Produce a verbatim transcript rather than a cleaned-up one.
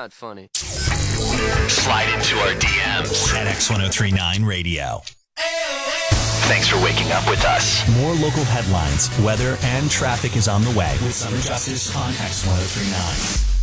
not funny. Slide into our D Ms at X ten thirty-nine Radio. Thanks for waking up with us. More local headlines, weather, and traffic is on the way with Summer Justice on X ten thirty-nine.